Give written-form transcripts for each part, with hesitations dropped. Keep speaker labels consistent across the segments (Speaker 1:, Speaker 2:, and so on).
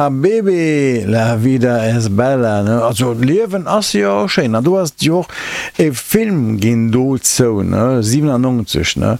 Speaker 1: Ah, Baby, la vida es bella. Ne? Also, Leben ist ja schön. Du hast ja auch einen Film gehen dazu, ne? 97, ne?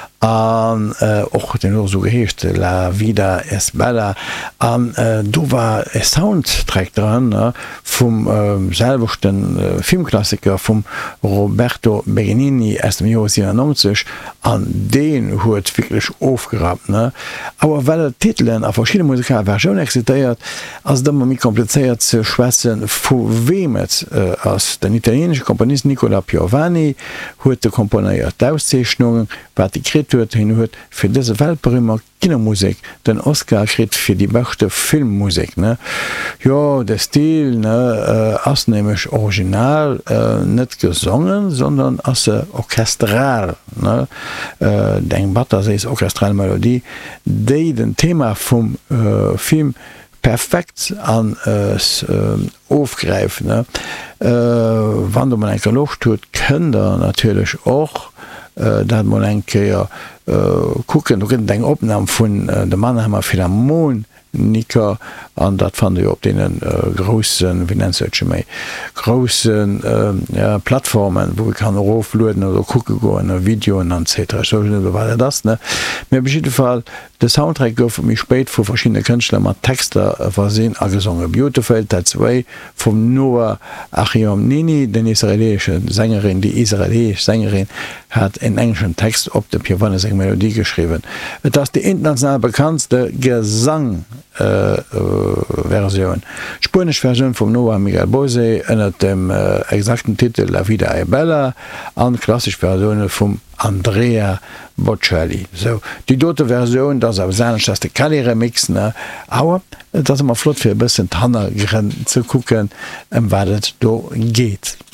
Speaker 1: Och den so geheescht La vida es bella du war e Soundtrack dran vum selberchten Filmklassiker vum Roberto Benigni aus dem Jahr 97 an den huet wirklich aufgerat ne aber weil Titeln a verschiedene musikale Versionen existiert als da man mi kompliziert ze schwätzen vu wemet als den italienische Komponist Nicola Piovani huet de komponiert Auszeichnungen wat die huet hin huet fir dese Weltberrümmer Kindermusik den Oscar krit fir die beste Filmmusik ne ja der Stil ne ass nämlich original net gesungen sondern as orchestral ne denk Butter se orchestral Melodie déi den Thema vum Film perfekt an aufgreifen wann du man enker Loch tut können da natürlich auch dat man enkeier gucken du eng opnam vun de Mannheimer Philharmoniker an dat fand op denen großen wie méi großen Plattformen wo kann Rofluden oder gucke go Videoen etc so war das ne mir beschiede Fall de Soundtrack gouf mich spät vu verschiedene Künstler mat Texter versinn a gesungen Beautiful dat 2 vum Noah Achiom Nini den israelischen Sängerin die israelisch Sängerin hat en englischen Text op der Piovanne Melodie geschrieben das die international bekanntste Gesang Version spanisch Version vom Noah Miguel Bose ënnert dem exakten Titel La vida è bella an klassisch Versionen vom Andrea Bocelli so die dote Version das auf seine erste Karriere mixen aber das immer flott für ein bisschen Tanner zu gucken was do geht